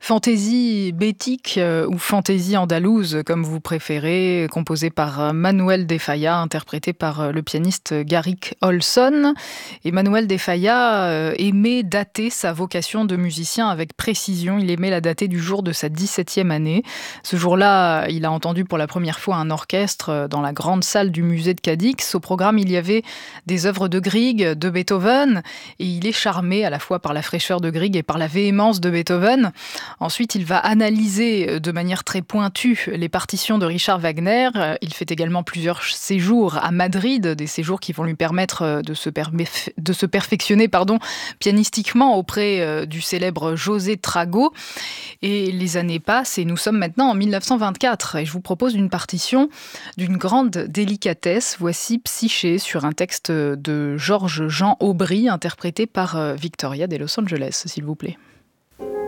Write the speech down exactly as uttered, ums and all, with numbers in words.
Fantaisie bétique euh, ou fantaisie andalouse, comme vous préférez, composée par euh, Manuel de Falla, interprétée par euh, le pianiste Garrick Olson. Et Manuel de Falla euh, aimait dater sa vocation de musicien avec précision. Il aimait la dater du jour de sa dix-septième année. Ce jour-là, il a entendu pour la première fois un orchestre euh, dans la grande salle du musée de Cadix. Au programme, il y avait des œuvres de Grieg, de Beethoven, et il est charmé à la fois par la fraîcheur de Grieg et par la véhémence de Beethoven. Ensuite, il va analyser de manière très pointue les partitions de Richard Wagner. Il fait également plusieurs séjours à Madrid, des séjours qui vont lui permettre de se, perme- de se perfectionner pardon, pianistiquement auprès du célèbre José Trago. Et les années passent et nous sommes maintenant en mille neuf cent vingt-quatre. Et je vous propose une partition d'une grande délicatesse. Voici Psyché sur un texte de Georges Jean Aubry, interprété par Victoria de Los Angeles, s'il vous plaît.